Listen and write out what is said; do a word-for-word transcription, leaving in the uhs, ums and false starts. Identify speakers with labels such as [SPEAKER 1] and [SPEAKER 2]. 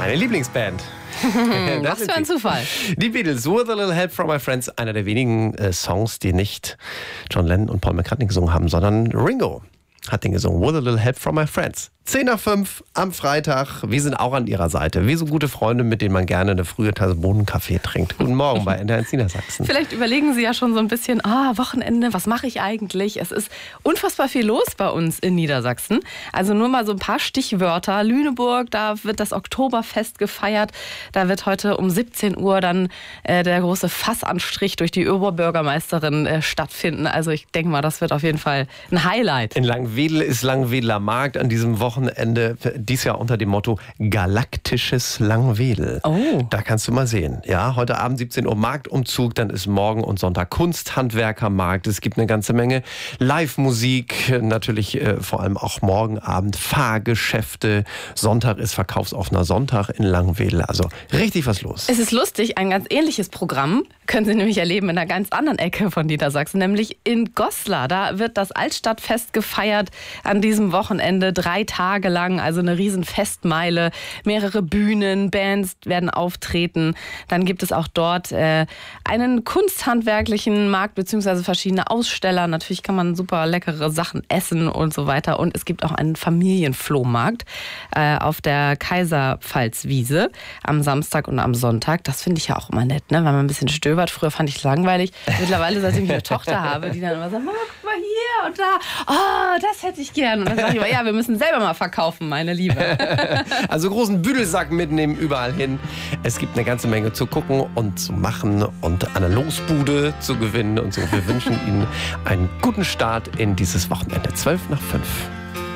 [SPEAKER 1] Meine Lieblingsband.
[SPEAKER 2] Was für ein Zufall.
[SPEAKER 1] Die Beatles, With a Little Help from My Friends, einer der wenigen äh, Songs, die nicht John Lennon und Paul McCartney gesungen haben, sondern Ringo hat den gesungen. With a Little Help from My Friends. zehn nach fünf am Freitag. Wir sind auch an Ihrer Seite. Wie so gute Freunde, mit denen man gerne eine frühe Tasse Bohnenkaffee trinkt. Guten Morgen bei N D R eins Niedersachsen.
[SPEAKER 2] Vielleicht überlegen Sie ja schon so ein bisschen, ah, Wochenende, was mache ich eigentlich? Es ist unfassbar viel los bei uns in Niedersachsen. Also nur mal so ein paar Stichwörter. Lüneburg, da wird das Oktoberfest gefeiert. Da wird heute um siebzehn Uhr dann äh, der große Fassanstrich durch die Oberbürgermeisterin äh, stattfinden. Also ich denke mal, das wird auf jeden Fall ein Highlight.
[SPEAKER 1] In Langwedel ist Langwedeler Markt an diesem Wochenende. Wochenende, dies Jahr unter dem Motto Galaktisches Langwedel.
[SPEAKER 2] Oh.
[SPEAKER 1] Da kannst du mal sehen. Ja, heute Abend siebzehn Uhr Marktumzug, dann ist morgen und Sonntag Kunsthandwerkermarkt. Es gibt eine ganze Menge Live-Musik, natürlich äh, vor allem auch morgen Abend Fahrgeschäfte. Sonntag ist verkaufsoffener Sonntag in Langwedel. Also richtig was los.
[SPEAKER 2] Es ist lustig, ein ganz ähnliches Programm können Sie nämlich erleben in einer ganz anderen Ecke von Niedersachsen, nämlich in Goslar. Da wird das Altstadtfest gefeiert an diesem Wochenende, drei Tage lang, also eine riesen Festmeile, mehrere Bühnen, Bands werden auftreten. Dann gibt es auch dort äh, einen kunsthandwerklichen Markt beziehungsweise verschiedene Aussteller. Natürlich kann man super leckere Sachen essen und so weiter. Und es gibt auch einen Familienflohmarkt äh, auf der Kaiserpfalzwiese am Samstag und am Sonntag. Das finde ich ja auch immer nett, ne? Wenn man ein bisschen stöbert. Früher fand ich es langweilig. Mittlerweile, seitdem ich eine Tochter habe, die dann immer sagt, Mama, guck mal hier und da. Oh, das hätte ich gern. Und dann sage ich immer, ja, wir müssen selber mal verkaufen, meine Liebe.
[SPEAKER 1] Also großen Büdelsack mitnehmen, überall hin. Es gibt eine ganze Menge zu gucken und zu machen und eine Losbude zu gewinnen und so. Wir wünschen Ihnen einen guten Start in dieses Wochenende. zwölf nach fünf.